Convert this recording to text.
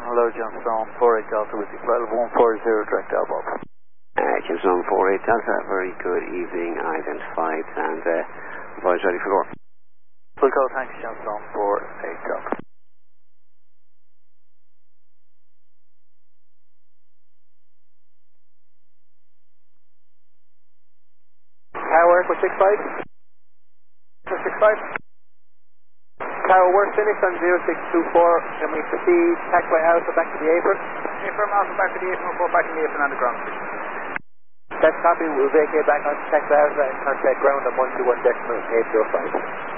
Hello, Johnstone 48 Delta with the 140 direct elbow. Johnstone 48 Delta, very good evening, identified and voice ready for door. Full call, thanks, Johnstone 48 Delta. Tower for 65. For 65. Tower, we're finished on 0624. Can we proceed taxiway Alpha back to the apron? Apron Alpha back to the apron, report back to the apron on the ground. That's copy. We'll vacate back on taxiway Alpha and contact ground on 121.805.